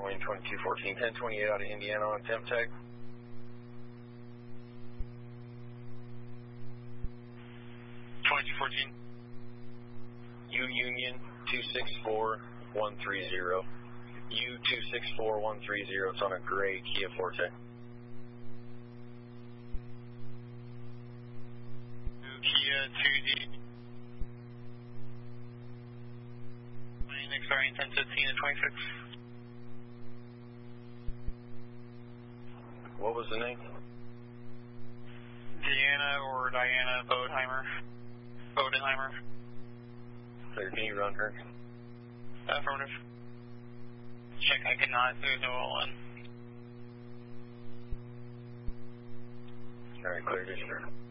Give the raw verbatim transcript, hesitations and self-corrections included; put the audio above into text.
Wayne twenty-two fourteen, ten twenty-eight out of Indiana on temp tag. twenty-two fourteen. U Union two six four one three zero. U two six four one three zero. It's on a gray Kia Forte. Kia two D. X R ten fifteen and twenty-six. What was the name? Deanna or Diana Bodenheimer. Bodenheimer. Clear, can you run her? Affirmative. Check, I cannot. There's no all in. Alright, clear, district.